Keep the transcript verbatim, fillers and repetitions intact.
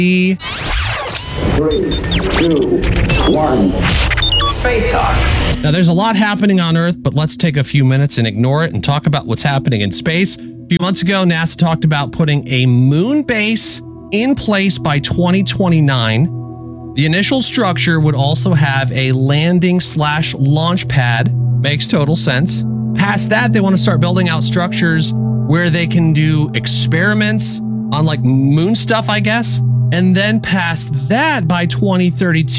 Three, two, one. Space Talk. Now, there's a lot happening on Earth, but let's take a few minutes and ignore it and talk about what's happening in space. A few months ago, NASA talked about putting a moon base in place by twenty twenty-nine. The initial structure would also have a landing slash launch pad. Makes total sense. Past that, they want to start building out structures where they can do experiments on like moon stuff, I guess. And then past that, by twenty thirty-two,